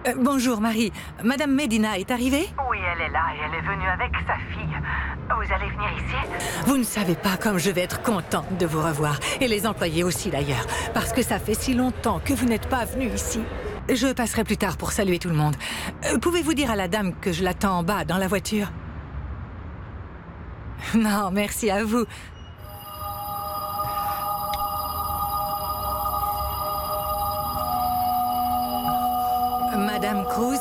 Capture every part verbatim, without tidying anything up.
Euh, bonjour, Marie. Madame Medina est arrivée? Oui, elle est là et elle est venue avec sa fille. Vous allez venir ici? Vous ne savez pas comme je vais être contente de vous revoir. Et les employés aussi, d'ailleurs. Parce que ça fait si longtemps que vous n'êtes pas venu ici. Je passerai plus tard pour saluer tout le monde. Euh, Pouvez-vous dire à la dame que je l'attends en bas, dans la voiture? Non, merci à vous. Madame Cruz?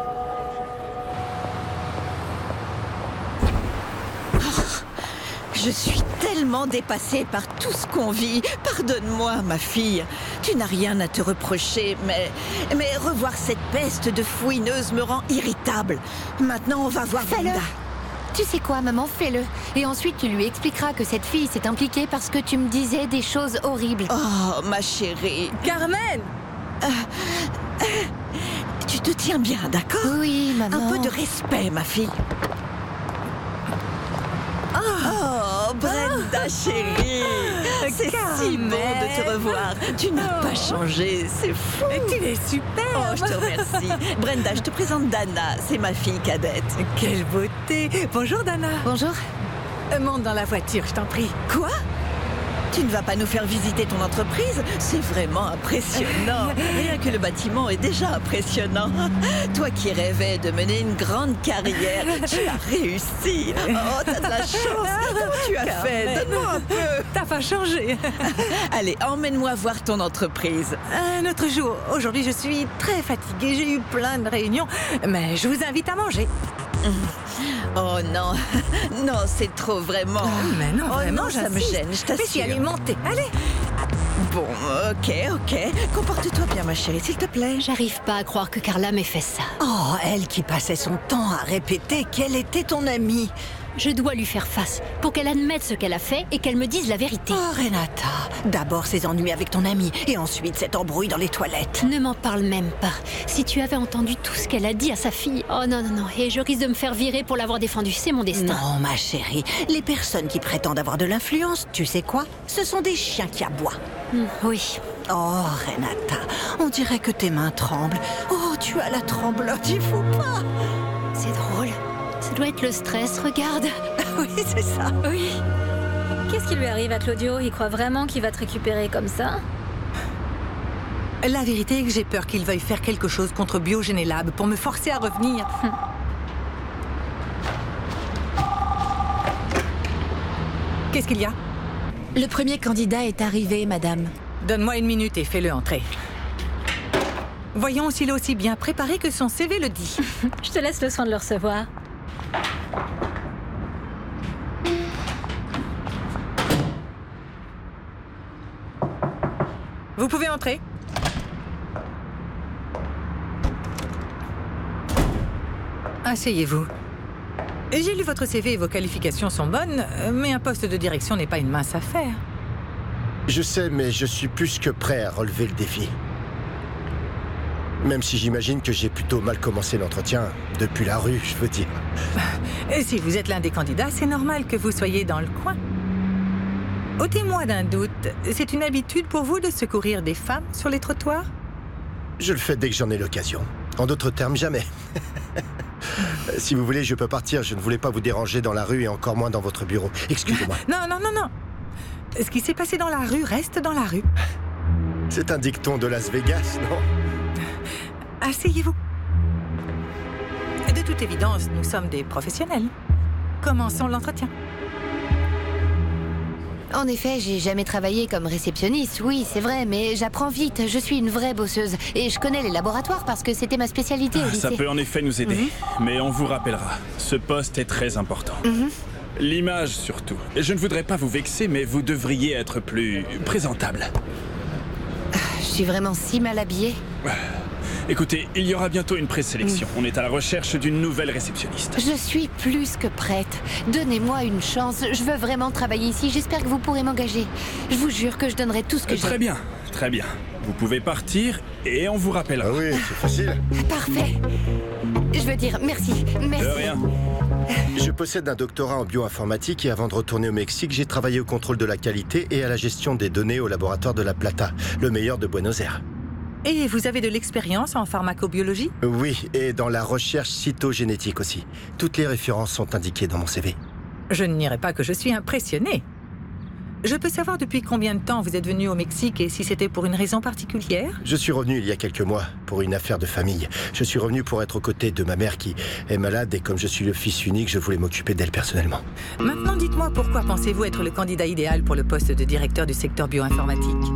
Je suis tellement dépassée par tout ce qu'on vit. Pardonne-moi, ma fille. Tu n'as rien à te reprocher, mais... Mais revoir cette peste de fouineuse me rend irritable. Maintenant, on va voir Fais-le. Brenda. Tu sais quoi, maman, fais-le. Et ensuite, tu lui expliqueras que cette fille s'est impliquée parce que tu me disais des choses horribles. Oh, ma chérie. Carmen! Tu te tiens bien, d'accord? Oui, maman. Un peu de respect, ma fille. Oh, Brenda, chérie. C'est si bon de te revoir. Tu n'as pas changé, c'est fou. Tu es super! Oh, je te remercie. Brenda, je te présente Dana. C'est ma fille cadette. Quelle beauté! Bonjour, Dana. Bonjour. Euh, Monte dans la voiture, je t'en prie. Quoi? Tu ne vas pas nous faire visiter ton entreprise? C'est vraiment impressionnant. Rien que le bâtiment est déjà impressionnant. Toi qui rêvais de mener une grande carrière, tu as réussi. Oh, t'as de la chance. Comment tu as fait? Donne-moi un peu. T'as pas changé. Allez, emmène-moi voir ton entreprise. Un autre jour. Aujourd'hui, je suis très fatiguée. J'ai eu plein de réunions. Mais je vous invite à manger. Oh non, non, c'est trop vraiment. Oh, mais non, oh vraiment, non, ça me j'insiste. gêne, je Mais si, t'assure. allez, montez. Allez. Bon, ok, ok. Comporte-toi bien, ma chérie, s'il te plaît. J'arrive pas à croire que Carla m'ait fait ça. Oh, elle qui passait son temps à répéter qu'elle était ton amie. Je dois lui faire face pour qu'elle admette ce qu'elle a fait et qu'elle me dise la vérité. Oh, Renata, d'abord ces ennuis avec ton amie et ensuite cet embrouille dans les toilettes. Ne m'en parle même pas. Si tu avais entendu tout ce qu'elle a dit à sa fille... Oh non, non, non. Et je risque de me faire virer pour l'avoir défendue. C'est mon destin. Non, ma chérie, les personnes qui prétendent avoir de l'influence, tu sais quoi? Ce sont des chiens qui aboient. Hmm, oui. Oh, Renata, on dirait que tes mains tremblent. Oh, tu as la tremblote, il faut pas. C'est drôle. Ça doit être le stress, regarde. Oui, c'est ça. Oui. Qu'est-ce qui lui arrive à Claudio? Il croit vraiment qu'il va te récupérer comme ça? La vérité est que j'ai peur qu'il veuille faire quelque chose contre Biogénélab pour me forcer à revenir. Qu'est-ce qu'il y a? Le premier candidat est arrivé, madame. Donne-moi une minute et fais-le entrer. Voyons s'il est aussi bien préparé que son C V le dit. Je te laisse le soin de le recevoir. Vous pouvez entrer. Asseyez-vous. J'ai lu votre C V et vos qualifications sont bonnes, mais un poste de direction n'est pas une mince affaire. Je sais, mais je suis plus que prêt à relever le défi. Même si j'imagine que j'ai plutôt mal commencé l'entretien, depuis la rue, je veux dire. Et si vous êtes l'un des candidats, c'est normal que vous soyez dans le coin. Ôtez-moi d'un doute, c'est une habitude pour vous de secourir des femmes sur les trottoirs? Je le fais dès que j'en ai l'occasion. En d'autres termes, jamais. Si vous voulez, je peux partir. Je ne voulais pas vous déranger dans la rue et encore moins dans votre bureau. Excusez-moi. Non, non, non, non. Ce qui s'est passé dans la rue reste dans la rue. C'est un dicton de Las Vegas, non? Asseyez-vous. De toute évidence, nous sommes des professionnels. Commençons l'entretien. En effet, j'ai jamais travaillé comme réceptionniste, oui, c'est vrai, mais j'apprends vite. Je suis une vraie bosseuse. Et je connais les laboratoires parce que c'était ma spécialité au lycée. Ça peut en effet nous aider. Mm-hmm. Mais on vous rappellera, ce poste est très important. Mm-hmm. L'image surtout. Je ne voudrais pas vous vexer, mais vous devriez être plus présentable. Je suis vraiment si mal habillée. Écoutez, il y aura bientôt une présélection. On est à la recherche d'une nouvelle réceptionniste. Je suis plus que prête. Donnez-moi une chance. Je veux vraiment travailler ici. J'espère que vous pourrez m'engager. Je vous jure que je donnerai tout ce que euh, j'ai. Très bien, très bien. Vous pouvez partir et on vous rappellera. Ah oui, c'est facile. Parfait. Je veux dire, merci. Merci. De rien. Je possède un doctorat en bioinformatique et avant de retourner au Mexique, j'ai travaillé au contrôle de la qualité et à la gestion des données au laboratoire de La Plata, le meilleur de Buenos Aires. Et vous avez de l'expérience en pharmacobiologie? Oui, et dans la recherche cytogénétique aussi. Toutes les références sont indiquées dans mon C V. Je ne nierai pas que je suis impressionnée. Je peux savoir depuis combien de temps vous êtes venu au Mexique et si c'était pour une raison particulière? Je suis revenu il y a quelques mois pour une affaire de famille. Je suis revenu pour être aux côtés de ma mère qui est malade et comme je suis le fils unique, je voulais m'occuper d'elle personnellement. Maintenant, dites-moi pourquoi pensez-vous être le candidat idéal pour le poste de directeur du secteur bioinformatique?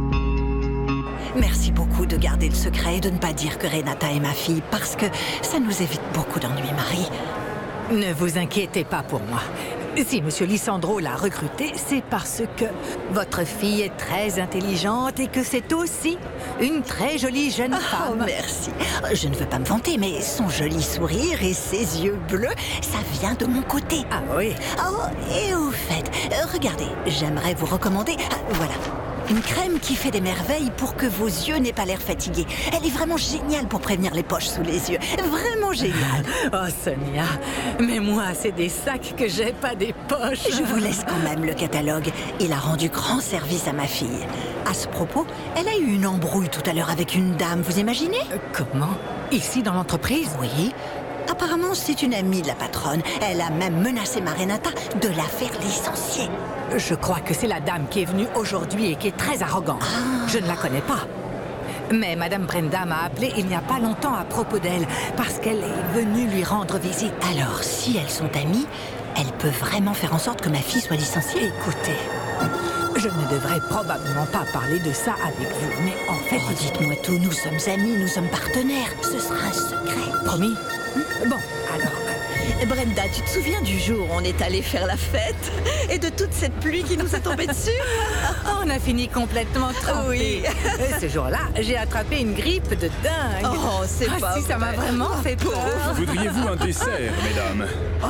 Merci beaucoup de garder le secret et de ne pas dire que Renata est ma fille, parce que ça nous évite beaucoup d'ennuis, Marie. Ne vous inquiétez pas pour moi. Si M. Lisandro l'a recrutée, c'est parce que votre fille est très intelligente et que c'est aussi une très jolie jeune Oh, femme. merci. Je ne veux pas me vanter, mais son joli sourire et ses yeux bleus, ça vient de mon côté. Ah oui. Oh, et au fait, euh, regardez, j'aimerais vous recommander... Ah, voilà. Une crème qui fait des merveilles pour que vos yeux n'aient pas l'air fatigués. Elle est vraiment géniale pour prévenir les poches sous les yeux. Vraiment géniale. Oh, Sonia, mais moi, c'est des sacs que j'ai, pas des poches. Je vous laisse quand même le catalogue. Il a rendu grand service à ma fille. À ce propos, elle a eu une embrouille tout à l'heure avec une dame, vous imaginez? Euh, Comment? Ici, dans l'entreprise? Oui. Apparemment, c'est une amie de la patronne. Elle a même menacé ma Renata de la faire licencier. Je crois que c'est la dame qui est venue aujourd'hui et qui est très arrogante. Je ne la connais pas. Mais Madame Brenda m'a appelé il n'y a pas longtemps à propos d'elle, parce qu'elle est venue lui rendre visite. Alors, si elles sont amies, elle peut vraiment faire en sorte que ma fille soit licenciée. Écoutez, je ne devrais probablement pas parler de ça avec vous, mais en fait... Oh, dites-moi tout, nous sommes amis, nous sommes partenaires. Ce sera un secret. Promis? Bon, alors... Brenda, tu te souviens du jour où on est allé faire la fête? Et de toute cette pluie qui nous est tombée dessus? On a fini complètement trempés. Oui. Et ce jour-là, j'ai attrapé une grippe de dingue. Oh, c'est Ah, pas si, ça m'a vrai. vraiment fait peur. Voudriez-vous un dessert, mesdames?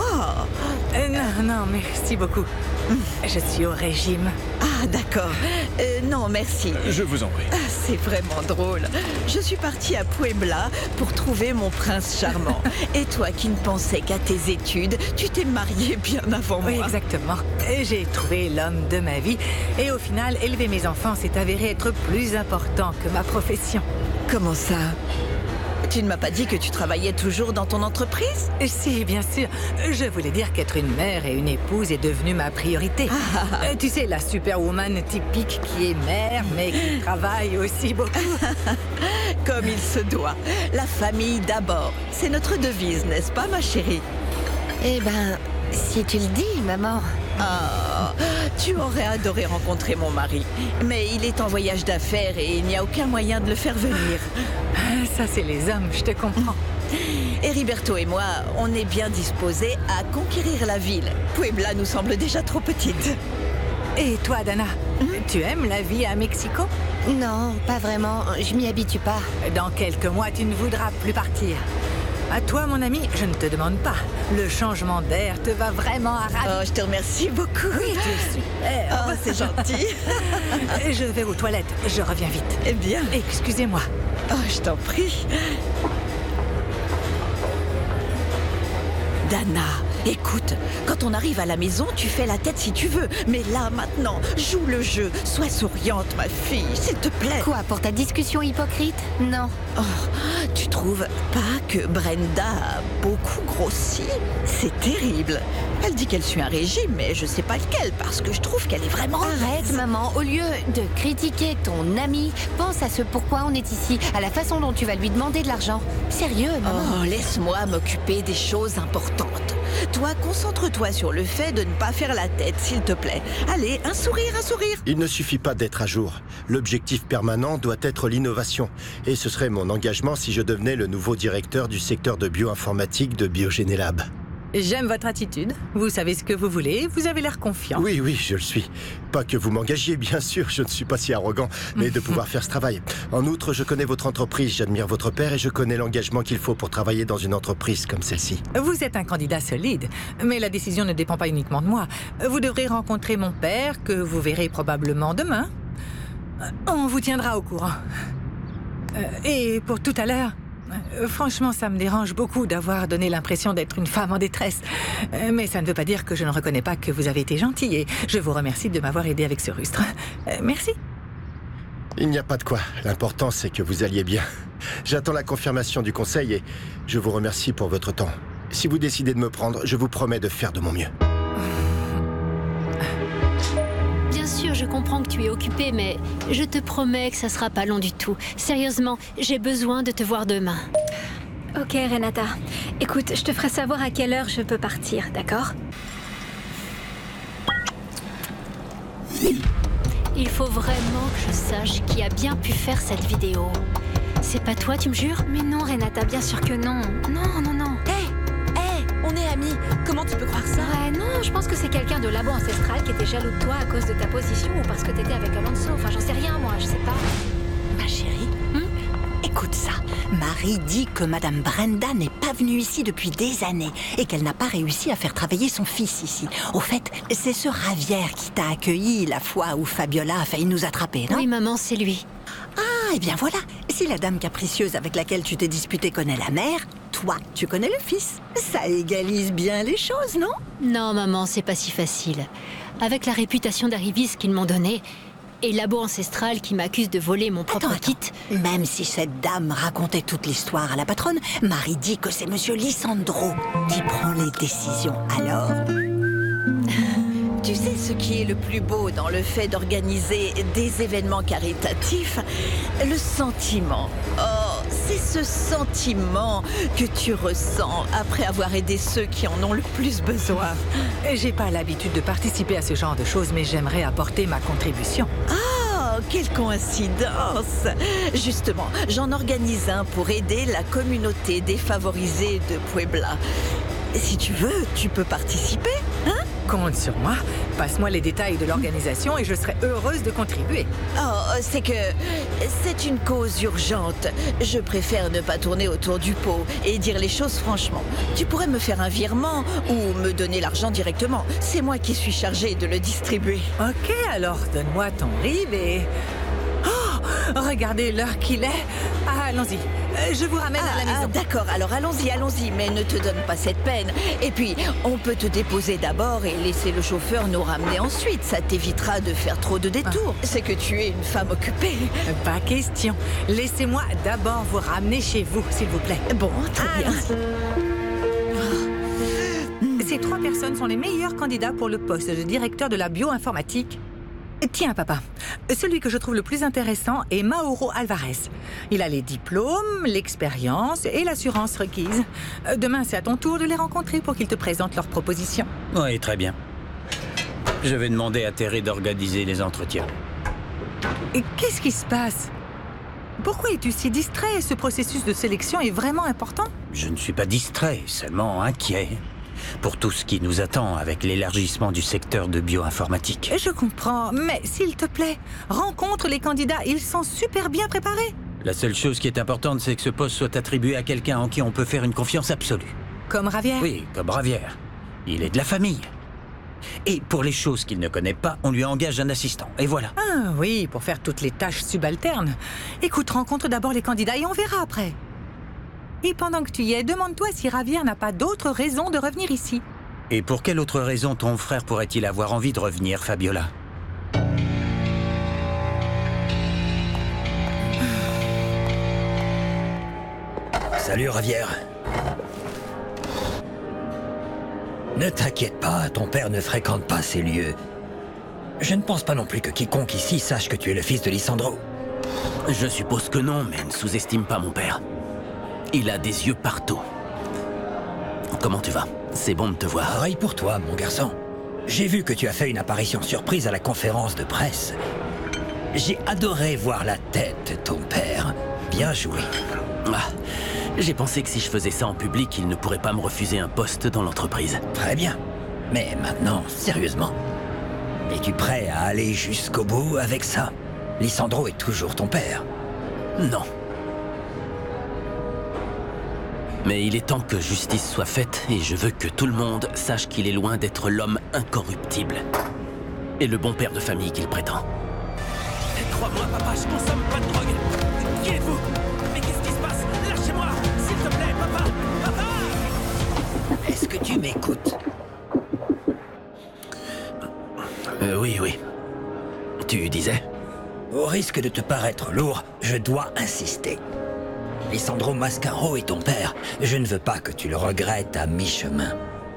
Euh, non, non, merci beaucoup. Je suis au régime. Ah, d'accord. Euh, non, merci. Je vous en prie. Ah, c'est vraiment drôle. Je suis partie à Puebla pour trouver mon prince charmant. Et toi qui ne pensais qu'à tes études, tu t'es mariée bien avant moi. Oui, exactement. Et j'ai trouvé l'homme de ma vie. Et au final, élever mes enfants s'est avéré être plus important que ma profession. Comment ça? Tu ne m'as pas dit que tu travaillais toujours dans ton entreprise? Si, bien sûr. Je voulais dire qu'être une mère et une épouse est devenue ma priorité. Euh, Tu sais, la superwoman typique qui est mère, mais qui travaille aussi beaucoup. Comme il se doit. La famille d'abord. C'est notre devise, n'est-ce pas, ma chérie? Eh ben, si tu le dis, maman. Ah, tu aurais adoré rencontrer mon mari. Mais il est en voyage d'affaires et il n'y a aucun moyen de le faire venir. Ah, ça, c'est les hommes, je te comprends. Heriberto et moi, on est bien disposés à conquérir la ville. Puebla nous semble déjà trop petite. Et toi, Dana, tu aimes la vie à Mexico? Non, pas vraiment. Je m'y habitue pas. Dans quelques mois, tu ne voudras plus partir. À toi, mon ami, je ne te demande pas. Le changement d'air te va vraiment à ravir. Oh, je te remercie beaucoup. Oui, tu es super. Oh, c'est gentil. Je vais aux toilettes, je reviens vite. Eh bien, Excusez-moi. oh, je t'en prie. Dana, écoute, quand on arrive à la maison, tu fais la tête si tu veux. Mais là, maintenant, joue le jeu. Sois souriante, ma fille, s'il te plaît. Quoi, pour ta discussion hypocrite? Non. Oh, tu trouves pas que Brenda a beaucoup grossi? C'est terrible. Elle dit qu'elle suit un régime, mais je sais pas lequel, parce que je trouve qu'elle est vraiment... Arrête, maman. Au lieu de critiquer ton ami, pense à ce pourquoi on est ici, à la façon dont tu vas lui demander de l'argent. Sérieux, maman. Oh, laisse-moi m'occuper des choses importantes. Toi, concentre-toi sur le fait de ne pas faire la tête, s'il te plaît. Allez, un sourire, un sourire. Il ne suffit pas d'être à jour. L'objectif permanent doit être l'innovation. Et ce serait mon engagement si je devenais le nouveau directeur du secteur de bioinformatique de Biogénélab. J'aime votre attitude. Vous savez ce que vous voulez, vous avez l'air confiant. Oui, oui, je le suis. Pas que vous m'engagiez, bien sûr, je ne suis pas si arrogant, mais de pouvoir faire ce travail. En outre, je connais votre entreprise, j'admire votre père et je connais l'engagement qu'il faut pour travailler dans une entreprise comme celle-ci. Vous êtes un candidat solide, mais la décision ne dépend pas uniquement de moi. Vous devrez rencontrer mon père, que vous verrez probablement demain. On vous tiendra au courant. Euh, Et pour tout à l'heure, euh, franchement, ça me dérange beaucoup d'avoir donné l'impression d'être une femme en détresse. Euh, Mais ça ne veut pas dire que je ne reconnais pas que vous avez été gentil et je vous remercie de m'avoir aidé avec ce rustre. Euh, Merci. Il n'y a pas de quoi. L'important, c'est que vous alliez bien. J'attends la confirmation du conseil et je vous remercie pour votre temps. Si vous décidez de me prendre, je vous promets de faire de mon mieux. Bien sûr, je comprends que tu es occupé, mais je te promets que ça sera pas long du tout. Sérieusement, j'ai besoin de te voir demain. Ok, Renata. Écoute, je te ferai savoir à quelle heure je peux partir, d'accord? Il faut vraiment que je sache qui a bien pu faire cette vidéo. C'est pas toi, tu me jures? Mais non, Renata, bien sûr que non. Non, non, non. Hé, hé, on est amis. Comment tu peux croire ça? Ouais, non, je pense que c'est quelqu'un de labo ancestral qui était jaloux de toi à cause de ta position ou parce que t'étais avec Alonso. Enfin, j'en sais rien, moi, je sais pas. Ma chérie, hmm écoute ça. Marie dit que Madame Brenda n'est pas venue ici depuis des années et qu'elle n'a pas réussi à faire travailler son fils ici. Au fait, c'est ce Ravière qui t'a accueilli la fois où Fabiola a failli nous attraper, non? Oui, maman, c'est lui. Ah, eh bien voilà. Si la dame capricieuse avec laquelle tu t'es disputé connaît la mère, toi, tu connais le fils. Ça égalise bien les choses, non? Non, maman, c'est pas si facile. Avec la réputation d'arriviste qu'ils m'ont donnée, et labo ancestral qui m'accuse de voler mon propre attends, kit... Attends. Même si cette dame racontait toute l'histoire à la patronne, Marie dit que c'est monsieur Lisandro qui prend les décisions. Alors... Tu sais ce qui est le plus beau dans le fait d'organiser des événements caritatifs? Le sentiment. Oh, c'est ce sentiment que tu ressens après avoir aidé ceux qui en ont le plus besoin. J'ai pas l'habitude de participer à ce genre de choses, mais j'aimerais apporter ma contribution. Ah, quelle coïncidence! Justement, j'en organise un pour aider la communauté défavorisée de Puebla. Si tu veux, tu peux participer, hein? Compte sur moi. Passe-moi les détails de l'organisation et je serai heureuse de contribuer. Oh, c'est que c'est une cause urgente. Je préfère ne pas tourner autour du pot et dire les choses franchement. Tu pourrais me faire un virement ou me donner l'argent directement. C'est moi qui suis chargée de le distribuer. Ok, alors donne-moi ton rive et... Oh, regardez l'heure qu'il est. Ah, allons-y. Euh, Je vous ramène Ah, à la ah, maison. d'accord, alors allons-y, allons-y, mais ne te donne pas cette peine. Et puis, on peut te déposer d'abord et laisser le chauffeur nous ramener ensuite. Ça t'évitera de faire trop de détours. C'est que tu es une femme occupée. Pas question. Laissez-moi d'abord vous ramener chez vous, s'il vous plaît. Bon, très bien. Ces trois personnes sont les meilleurs candidats pour le poste de directeur de la bioinformatique. Tiens, papa, celui que je trouve le plus intéressant est Mauro Alvarez. Il a les diplômes, l'expérience et l'assurance requise. Demain, c'est à ton tour de les rencontrer pour qu'ils te présentent leurs propositions. Oui, très bien. Je vais demander à Terry d'organiser les entretiens. Et qu'est-ce qui se passe? Pourquoi es-tu si distrait? Ce processus de sélection est vraiment important? Je ne suis pas distrait, seulement inquiet. Pour tout ce qui nous attend avec l'élargissement du secteur de bioinformatique. Je comprends, mais s'il te plaît, rencontre les candidats, ils sont super bien préparés. La seule chose qui est importante, c'est que ce poste soit attribué à quelqu'un en qui on peut faire une confiance absolue. Comme Ravière? Oui, comme Ravière. Il est de la famille. Et pour les choses qu'il ne connaît pas, on lui engage un assistant. Et voilà. Ah oui, pour faire toutes les tâches subalternes. Écoute, rencontre d'abord les candidats et on verra après. Et pendant que tu y es, demande-toi si Ravière n'a pas d'autre raison de revenir ici. Et pour quelle autre raison ton frère pourrait-il avoir envie de revenir, Fabiola? Salut, Ravière. Ne t'inquiète pas, ton père ne fréquente pas ces lieux. Je ne pense pas non plus que quiconque ici sache que tu es le fils de Lisandro. Je suppose que non, mais ne sous-estime pas mon père. Il a des yeux partout. Comment tu vas? C'est bon de te voir. Pareil pour toi, mon garçon. J'ai vu que tu as fait une apparition surprise à la conférence de presse. J'ai adoré voir la tête de ton père. Bien joué. Ah, j'ai pensé que si je faisais ça en public, il ne pourrait pas me refuser un poste dans l'entreprise. Très bien. Mais maintenant, sérieusement, es-tu prêt à aller jusqu'au bout avec ça? Lisandro est toujours ton père. Non. Mais il est temps que justice soit faite et je veux que tout le monde sache qu'il est loin d'être l'homme incorruptible et le bon père de famille qu'il prétend. Crois-moi, papa, je consomme pas de drogue. Qui êtes-vous? Mais qu'est-ce qui se passe? Lâchez-moi, s'il te plaît, papa. Papa! Est-ce que tu m'écoutes? Euh, oui, oui. Tu disais? Au risque de te paraître lourd, je dois insister. Alessandro Mascaro est ton père. Je ne veux pas que tu le regrettes à mi-chemin.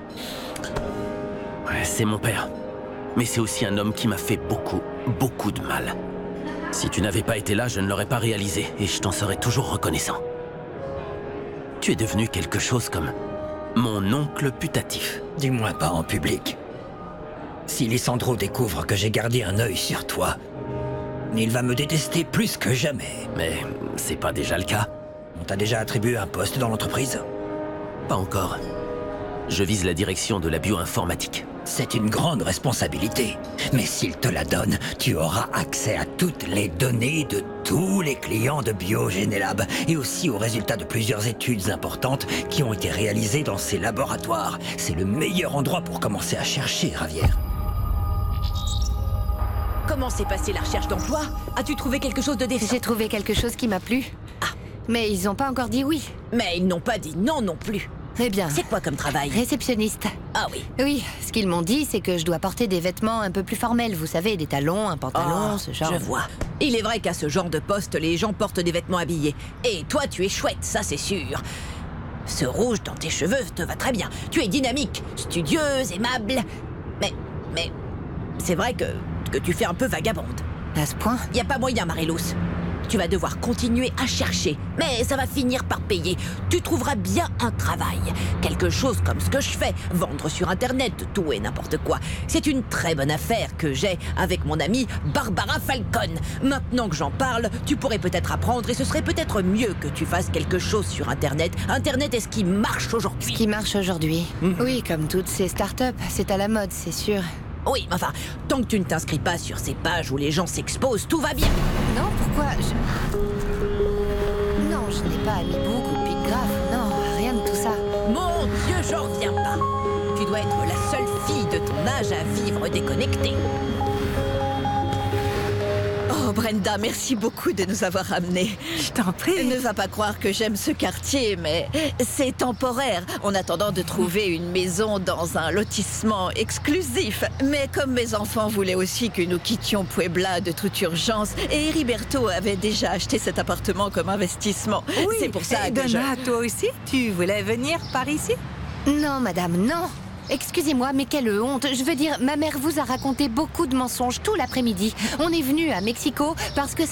Ouais, c'est mon père. Mais c'est aussi un homme qui m'a fait beaucoup, beaucoup de mal. Si tu n'avais pas été là, je ne l'aurais pas réalisé, et je t'en serais toujours reconnaissant. Tu es devenu quelque chose comme mon oncle putatif. Dis-moi pas en public. Si Alessandro découvre que j'ai gardé un œil sur toi, il va me détester plus que jamais. Mais c'est pas déjà le cas? On t'a déjà attribué un poste dans l'entreprise? Pas encore. Je vise la direction de la bioinformatique. C'est une grande responsabilité. Mais s'il te la donne, tu auras accès à toutes les données de tous les clients de Biogénélab et aussi aux résultats de plusieurs études importantes qui ont été réalisées dans ces laboratoires. C'est le meilleur endroit pour commencer à chercher, Ravière. Comment s'est passée la recherche d'emploi? As-tu trouvé quelque chose de décent? J'ai trouvé quelque chose qui m'a plu. Ah. Mais ils n'ont pas encore dit oui. Mais ils n'ont pas dit non non plus. Eh bien... C'est quoi comme travail? Réceptionniste. Ah oui. Oui, ce qu'ils m'ont dit, c'est que je dois porter des vêtements un peu plus formels. Vous savez, des talons, un pantalon, oh, ce genre... Je vois. Il est vrai qu'à ce genre de poste, les gens portent des vêtements habillés. Et toi, tu es chouette, ça c'est sûr. Ce rouge dans tes cheveux te va très bien. Tu es dynamique, studieuse, aimable. Mais... mais... c'est vrai que... que tu fais un peu vagabonde. À ce point? Y a pas moyen, Marilous. Tu vas devoir continuer à chercher, mais ça va finir par payer. Tu trouveras bien un travail. Quelque chose comme ce que je fais, vendre sur Internet tout et n'importe quoi. C'est une très bonne affaire que j'ai avec mon amie Barbara Falcon. Maintenant que j'en parle, tu pourrais peut-être apprendre et ce serait peut-être mieux que tu fasses quelque chose sur Internet. Internet est ce qui marche aujourd'hui. Ce qui marche aujourd'hui. Mmh. Oui, comme toutes ces startups, c'est à la mode, c'est sûr. Oui, mais enfin, tant que tu ne t'inscris pas sur ces pages où les gens s'exposent, tout va bien. Non, pourquoi je... Non, je n'ai pas mis beaucoup de pics graphes. Non, rien de tout ça. Mon Dieu, j'en reviens pas. Tu dois être la seule fille de ton âge à vivre déconnectée. Oh, Brenda, merci beaucoup de nous avoir ramenés. Je t'en prie. Ne va pas croire que j'aime ce quartier, mais c'est temporaire, en attendant de trouver une maison dans un lotissement exclusif. Mais comme mes enfants voulaient aussi que nous quittions Puebla de toute urgence, et Heriberto avait déjà acheté cet appartement comme investissement, oui, c'est pour ça et que Donna, je... toi aussi, tu voulais venir par ici? Non, madame, non. Excusez-moi, mais quelle honte. Je veux dire, ma mère vous a raconté beaucoup de mensonges tout l'après-midi. On est venu à Mexico parce que ça